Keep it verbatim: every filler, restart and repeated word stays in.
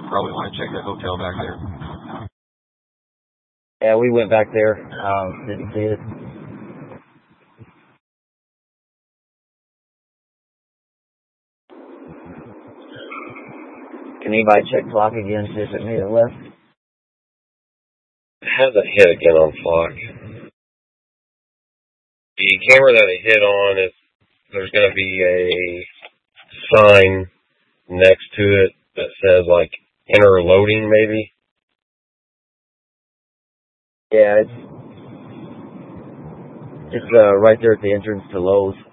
probably want to check that hotel back there. Yeah, we went back there. Um, didn't see it. Can anybody check Flock again, see if it made a left? It has a hit again on Flock. The camera that it hit on is, there's going to be a sign next to it that says, like, enter loading, maybe. Yeah, it's, it's uh, right there at the entrance to Lowe's.